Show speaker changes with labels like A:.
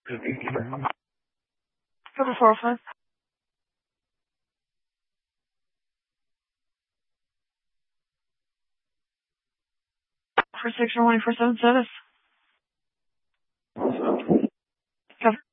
A: Cover 405. For 6 or 1 for 7 service. Cover.